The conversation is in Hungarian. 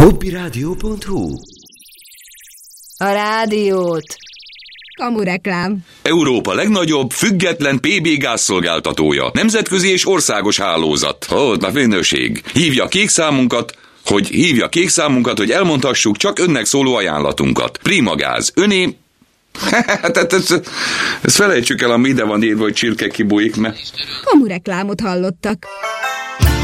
Hobbyradio.hu. A rádiót. Kamureklám. Európa legnagyobb, független PB gázszolgáltatója. Nemzetközi és országos hálózat. Na minőség. Hívja kék számunkat, hogy elmondhassuk csak önnek szóló ajánlatunkat. Prima Gáz. Öné... ezt felejtsük el, ami ide van írva, hogy csirke kibújik, mert... Kamureklámot hallottak.